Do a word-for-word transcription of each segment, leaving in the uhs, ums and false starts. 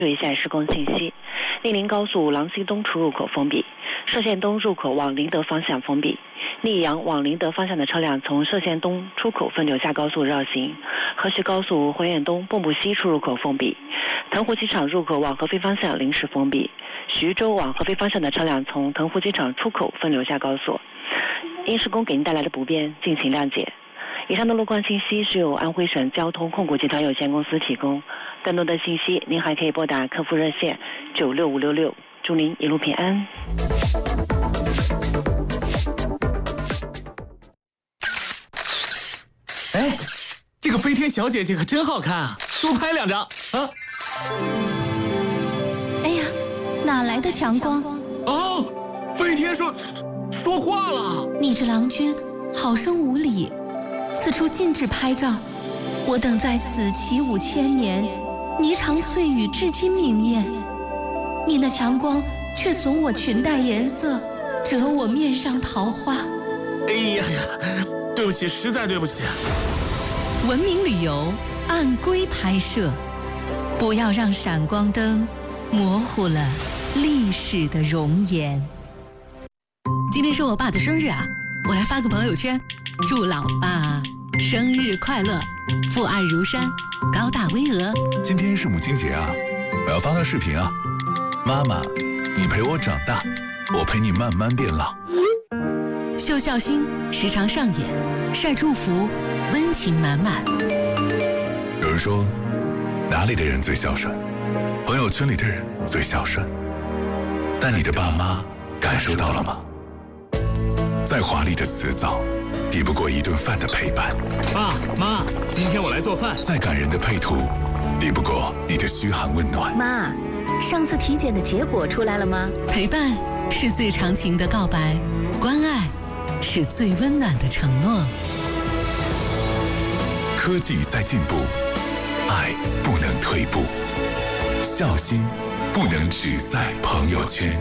以下施工信息：宁陵高速廊西东出入口封闭，歙县东入口往宁德方向封闭，溧阳往宁德方向的车辆从歙县东出口分流下高速绕行，河徐高速回雁东蚌埠西出入口封闭，腾湖机场入口往合肥方向临时封闭，徐州往合肥方向的车辆从腾湖机场出口分流下高速。因施工给您带来的不便，敬请谅解。以上的路况信息是由安徽省交通控股集团有限公司提供，更多的信息您还可以拨打客服热线九六五六六。祝您一路平安。 哎，这个飞天小姐姐可真好看啊，多拍两张啊！ 哎呀，哪来的强光？ 哦，飞天说说话了。 你这郎君好生无礼，此处禁止拍照。我等在此起舞千年，霓裳翠羽至今明艳。你那强光却损我裙带颜色，折我面上桃花。 哎呀呀，对不起，实在对不起。 文明旅游按规拍摄，不要让闪光灯模糊了历史的容颜。今天是我爸的生日啊，我来发个朋友圈，祝老爸生日快乐，父爱如山，高大巍峨。 今天是母亲节啊，我要发个视频啊。妈妈，你陪我长大，我陪你慢慢变老。 秀孝心时常上演，晒祝福，温情满满。 有人说，哪里的人最孝顺？朋友圈里的人最孝顺。但你的爸妈感受到了吗？再华丽的辞藻，抵不过一顿饭的陪伴。 爸妈，今天我来做饭。 再感人的配图，抵不过你的嘘寒问暖。 妈，上次体检的结果出来了吗？ 陪伴是最长情的告白，关爱是最温暖的承诺。 科技在进步，爱不能退步，孝心不能只在朋友圈。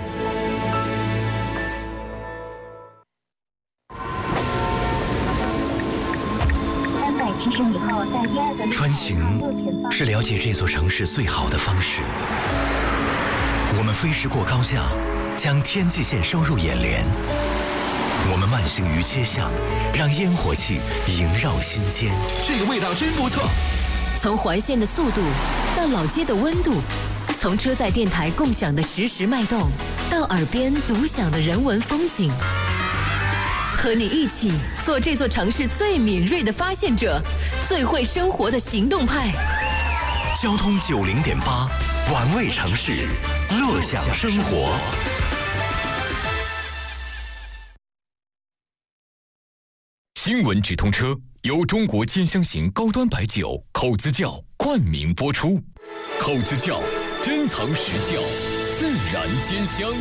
穿行是了解这座城市最好的方式。我们飞驰过高架，将天际线收入眼帘。我们慢行于街巷，让烟火气萦绕心间。 这个味道真不错。 从环线的速度到老街的温度，从车载电台共享的实时脉动，到耳边独享的人文风景。和你一起做这座城市最敏锐的发现者，最会生活的行动派。 交通九零点八，玩味城市，乐享生活。 新闻直通车由中国尖香型高端白酒口子窖冠名播出，口子窖珍藏实窖，自然兼香。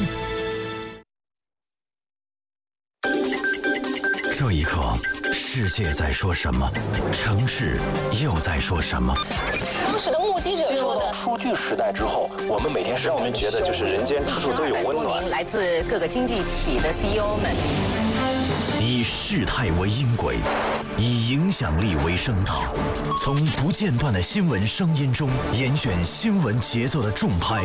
这一刻，世界在说什么？城市又在说什么？ 当时的目击者说的， 数据时代之后，我们每天让我们觉得就是人间处处都有温暖。 来自各个经济体的 C E O 们， 以事态为音轨，以影响力为声道，从不间断的新闻声音中严选新闻节奏的重拍。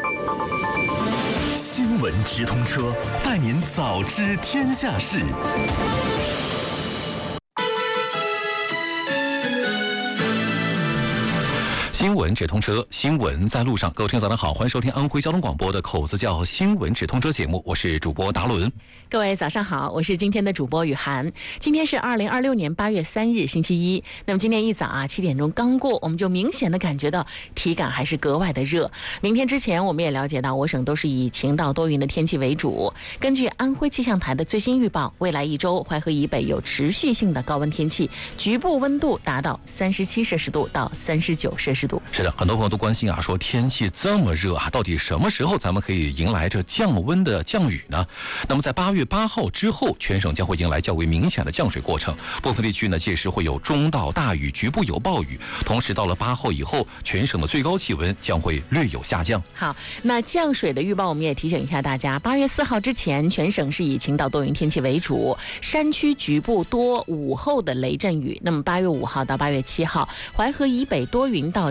新闻直通车，带您早知天下事。 新闻直通车，新闻在路上。各位听众早上好，欢迎收听安徽交通广播的口子窖新闻直通车节目，我是主播达伦。 各位早上好，我是今天的主播雨涵。今天是二零二六年八月三日星期一。那么今天一早啊，七点钟刚过，我们就明显的感觉到体感还是格外的热。明天之前我们也了解到，我省都是以晴到多云的天气为主。根据安徽气象台的最新预报，未来一周淮河以北有持续性的高温天气，局部温度达到三十七摄氏度到三十九摄氏度。 是的，很多朋友都关心啊，说天气这么热啊，到底什么时候咱们可以迎来这降温的降雨呢？那么在八月八号之后，全省将会迎来较为明显的降水过程，部分地区呢届时会有中到大雨，局部有暴雨。同时到了八号以后，全省的最高气温将会略有下降。 好，那降水的预报我们也提醒一下大家，八月四号之前，全省是以晴到多云天气为主，山区局部多午后的雷阵雨。那么八月五号到八月七号，淮河以北多云到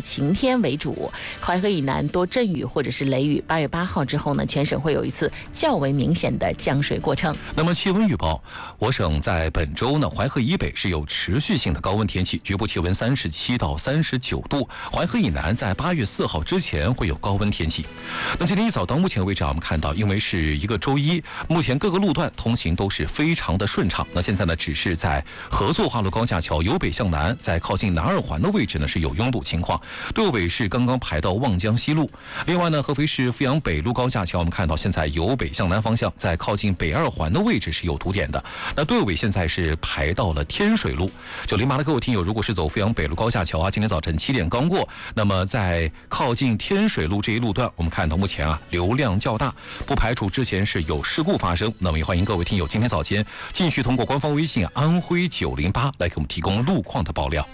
晴天为主，淮河以南多阵雨或者是雷雨。八月八号之后呢，全省会有一次较为明显的降水过程。 那么气温预报，我省在本周呢，淮河以北是有持续性的高温天气，局部气温三十七到三十九度。淮河以南在八月四号之前会有高温天气。那今天一早到目前为止啊，我们看到，因为是一个周一，目前各个路段通行都是非常的顺畅。那现在呢，只是在合作化路高架桥由北向南，在靠近南二环的位置呢是有拥堵情况，队尾是刚刚排到望江西路。另外呢，合肥市阜阳北路高架桥，我们看到现在由北向南方向，在靠近北二环的位置是有堵点的。那队尾现在是排到了天水路。九零八的各位听友，如果是走阜阳北路高架桥啊，今天早晨七点刚过，那么在靠近天水路这一路段，我们看到目前啊流量较大，不排除之前是有事故发生。那么也欢迎各位听友今天早间继续通过官方微信安徽九零八来给我们提供路况的爆料。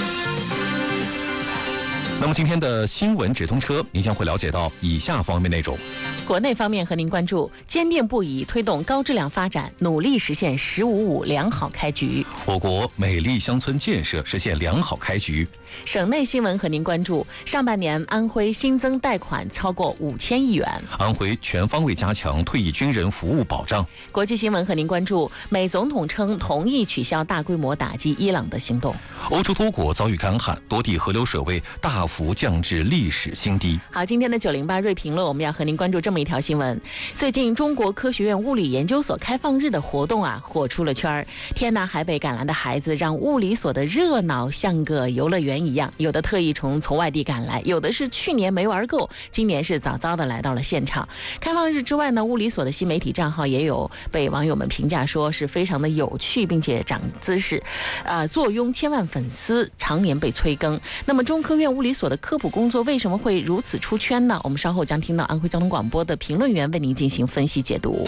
那么今天的新闻直通车，您将会了解到以下方面内容。 国内方面和您关注，坚定不移推动高质量发展，努力实现“十五五”良好开局。 我国美丽乡村建设实现良好开局。 省内新闻和您关注，上半年安徽新增贷款超过五千亿元。 安徽全方位加强退役军人服务保障。 国际新闻和您关注，美总统称同意取消大规模打击伊朗的行动。 欧洲多国遭遇干旱，多地河流水位大幅降至历史新低。 好，今天的九零八锐评论，我们要和您关注这么一条新闻。最近中国科学院物理研究所开放日的活动啊，火出了圈儿。天南海北赶来的孩子，让物理所的热闹像个游乐园一样。有的特意从从外地赶来，有的是去年没玩够，今年是早早的来到了现场。开放日之外呢，物理所的新媒体账号也有被网友们评价说是非常的有趣，并且长姿势，呃，坐拥千万粉丝，常年被催更。那么中科院物理所的科普工作为什么会如此出圈呢？我们稍后将听到安徽交通广播的评论员为您进行分析解读。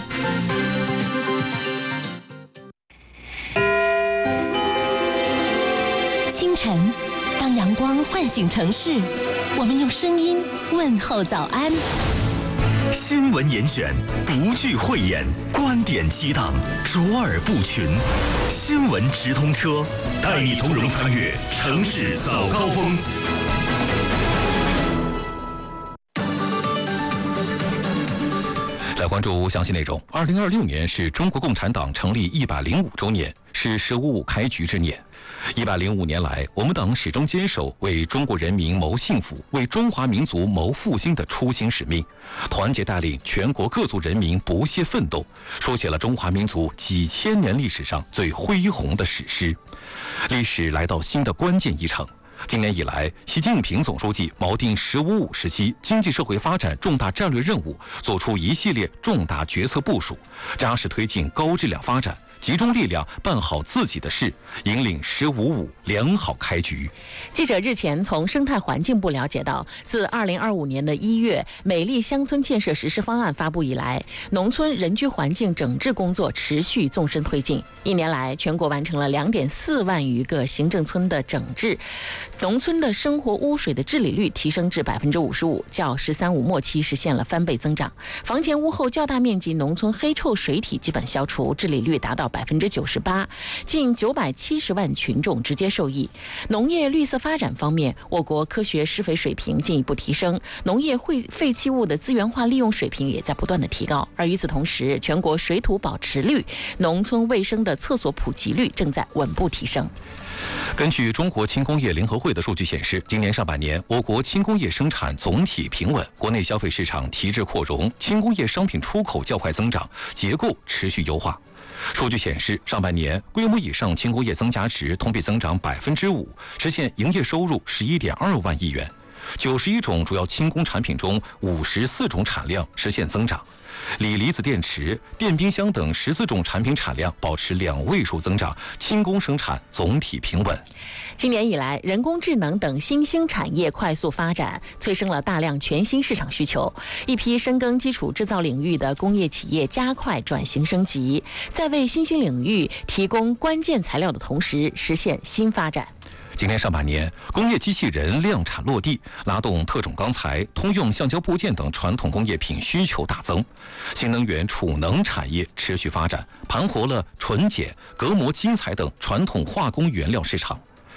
清晨，当阳光唤醒城市，我们用声音问候早安。 新闻严选，不惧讳言，观点激荡，卓尔不群。新闻直通车，带你从容穿越城市早高峰。 来关注详细内容。二零二六年是中国共产党成立一百零五周年，是“十五五”开局之年。一百零五年来，我们党始终坚守为中国人民谋幸福、为中华民族谋复兴的初心使命，团结带领全国各族人民不懈奋斗，书写了中华民族几千年历史上最恢宏的史诗。历史来到新的关键一程。今年以来，习近平总书记锚定“十五五”时期经济社会发展重大战略任务，做出一系列重大决策部署，扎实推进高质量发展，集中力量办好自己的事，引领“十五五”良好开局。 记者日前从生态环境部了解到，自二零二五年的一月美丽乡村建设实施方案发布以来，农村人居环境整治工作持续纵深推进。一年来，全国完成了两点四万余个行政村的整治，农村的生活污水的治理率提升至百分之五十五，较“十三五”末期实现了翻倍增长。房前屋后较大面积农村黑臭水体基本消除，治理率达到百分之九十八，近九百七十万群众直接受益。农业绿色发展方面，我国科学施肥水平进一步提升，农业废废弃物的资源化利用水平也在不断的提高。而与此同时，全国水土保持率、农村卫生的厕所普及率正在稳步提升。 根据中国轻工业联合会的数据显示，今年上半年我国轻工业生产总体平稳，国内消费市场提质扩容，轻工业商品出口较快增长，结构持续优化。数据显示，上半年规模以上轻工业增加值同比增长百分之五，实现营业收入十一点二万亿元。九十一种主要轻工产品中，五十四种产量实现增长。锂离子电池、电冰箱等十四种产品产量保持两位数增长，轻工生产总体平稳。 今年以来，人工智能等新兴产业快速发展，催生了大量全新市场需求。一批深耕基础制造领域的工业企业加快转型升级，在为新兴领域提供关键材料的同时，实现新发展。 今年上半年，工业机器人量产落地，拉动特种钢材、通用橡胶部件等传统工业品需求大增。新能源储能产业持续发展，盘活了纯碱、隔膜基材等传统化工原料市场。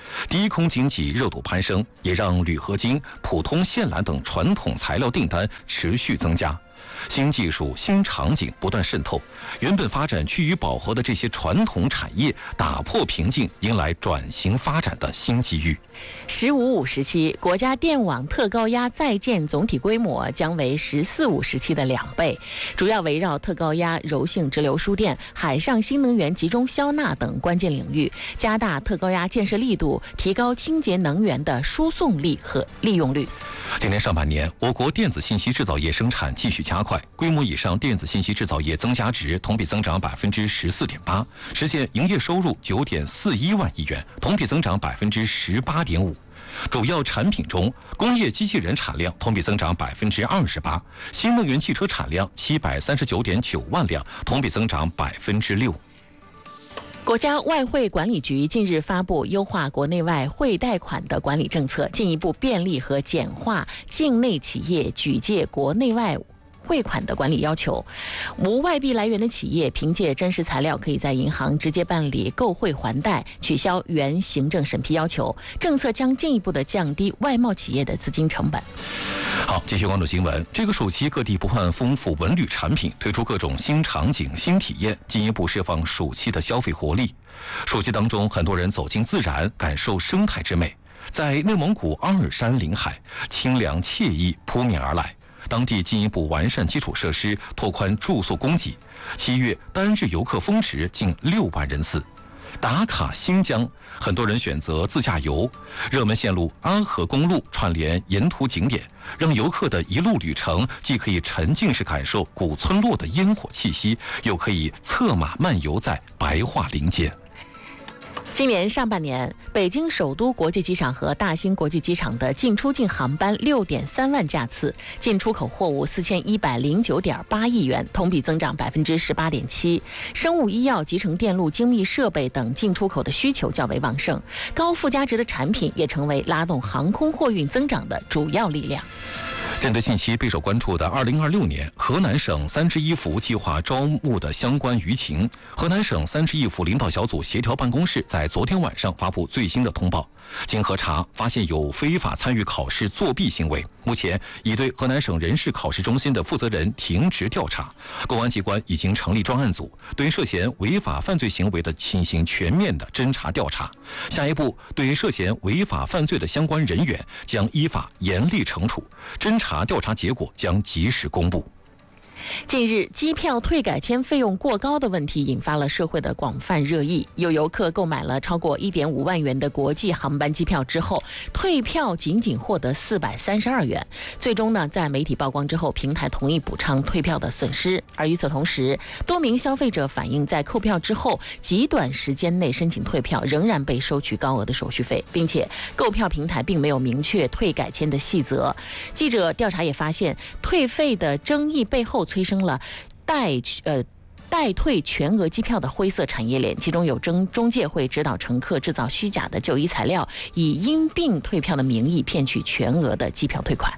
低空经济热度攀升，也让铝合金、普通线缆等传统材料订单持续增加。新技术、新场景不断渗透，原本发展趋于饱和的这些传统产业打破瓶颈，迎来转型发展的新机遇。 十五五时期，国家电网特高压在建总体规模将为十四五时期的两倍，主要围绕特高压柔性直流输电、海上新能源集中消纳等关键领域，加大特高压建设力度，提高清洁能源的输送力和利用率。 今年上半年，我国电子信息制造业生产继续加快，规模以上电子信息制造业增加值同比增长百分之十四点八，实现营业收入九点四一万亿元，同比增长百分之十八点五。主要产品中，工业机器人产量同比增长百分之二十八，新能源汽车产量七百三十九点九万辆，同比增长百分之六。 国家外汇管理局近日发布优化国内外汇贷款的管理政策，进一步便利和简化境内企业举借国内外汇款的管理要求。无外币来源的企业凭借真实材料，可以在银行直接办理购汇还贷，取消原行政审批要求。政策将进一步的降低外贸企业的资金成本。 好，继续关注新闻。这个暑期，各地不断丰富文旅产品，推出各种新场景、新体验，进一步释放暑期的消费活力。暑期当中，很多人走进自然，感受生态之美。在内蒙古阿尔山临海，清凉惬意扑面而来。当地进一步完善基础设施，拓宽住宿供给。七月单日游客峰值近六万人次。打卡新疆，很多人选择自驾游。热门线路阿河公路串联沿途景点，让游客的一路旅程既可以沉浸式感受古村落的烟火气息，又可以策马漫游在白桦林间。 今年上半年，北京首都国际机场和大兴国际机场的进出境航班六点三万架次，进出口货物四千一百零九点八亿元，同比增长百分之十八点七。生物医药、集成电路、精密设备等进出口的需求较为旺盛，高附加值的产品也成为拉动航空货运增长的主要力量。 针对近期备受关注的二零二六年河南省三支一扶计划招募的相关舆情，河南省三支一扶领导小组协调办公室在昨天晚上发布最新的通报。经核查，发现有非法参与考试作弊行为，目前已对河南省人事考试中心的负责人停职调查。公安机关已经成立专案组，对涉嫌违法犯罪行为的进行全面的侦查调查。下一步，对涉嫌违法犯罪的相关人员将依法严厉惩处。侦查调查结果将及时公布。 近日，机票退改签费用过高的问题引发了社会的广泛热议。有游客购买了超过一点五万元的国际航班机票之后，退票仅仅获得四百三十二元。最终呢，在媒体曝光之后，平台同意补偿退票的损失。而与此同时，多名消费者反映，在购票之后极短时间内申请退票，仍然被收取高额的手续费，并且购票平台并没有明确退改签的细则。记者调查也发现，退费的争议背后催生了代呃代退全额机票的灰色产业链，其中有中中介会指导乘客制造虚假的就医材料，以因病退票的名义骗取全额的机票退款。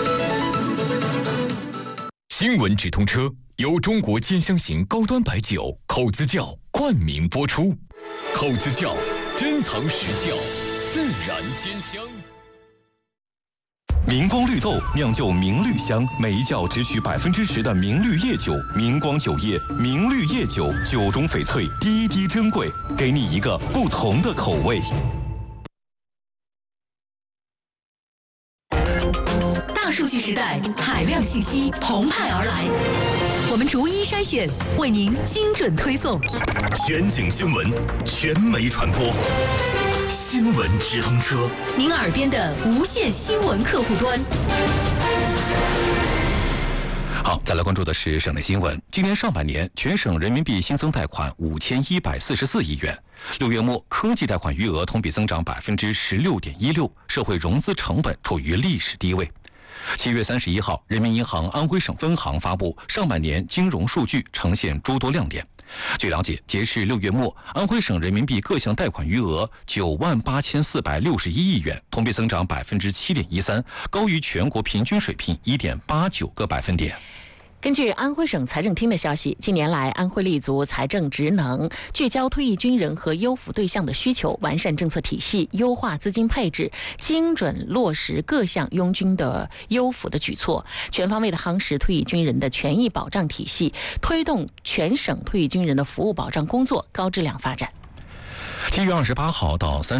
新闻直通车由中国兼香型高端白酒口子窖冠名播出，口子窖珍藏实窖，自然兼香。 明光绿豆酿就明绿香，每一窖只取百分之十的明绿叶酒。明光酒业明绿叶酒，酒中翡翠，滴滴珍贵，给你一个不同的口味。 大数据时代，海量信息澎湃而来，我们逐一筛选，为您精准推送。 全景新闻，全媒传播。新闻直通车， 您耳边的无线新闻客户端。 好，再来关注的是省内新闻。今年上半年，全省人民币新增贷款五千一百四十四亿元。六月末，科技贷款余额同比增长百分之十六点一六，社会融资成本处于历史低位。七月三十一号，人民银行安徽省分行发布上半年金融数据，呈现诸多亮点。据了解，截至六月末，安徽省人民币各项贷款余额九万八千四百六十一亿元，同比增长百分之七点一三，高于全国平均水平一点八九个百分点。 根据安徽省财政厅的消息，近年来安徽立足财政职能，聚焦退役军人和优抚对象的需求，完善政策体系，优化资金配置，精准落实各项拥军的优抚的举措，全方位的夯实退役军人的权益保障体系，推动全省退役军人的服务保障工作高质量发展。 七月二十八号到三